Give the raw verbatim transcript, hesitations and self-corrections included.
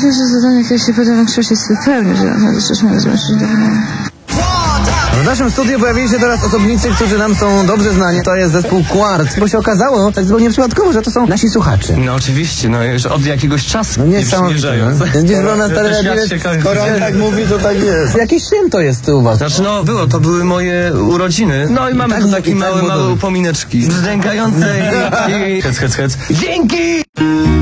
nasze zadanie, które się potem w większości spełni, że jesteśmy zmęczeni. W naszym studiu pojawili się teraz osobnicy, którzy nam są dobrze znani. To jest zespół Quart, bo się okazało, tak zupełnie przypadkowo, że to są nasi słuchacze. No oczywiście, no już od jakiegoś czasu No nie niesamowite. przymierzając. Gdzieś było na stare Skoro on tak mówi, to tak jest. Jakieś święto jest u was. Znaczy no było, to były moje urodziny. No i mamy tak tu było- takie i tak małe, było małe dobrze. upomineczki. Zdękające i... Hec, hec, hec. Dzięki!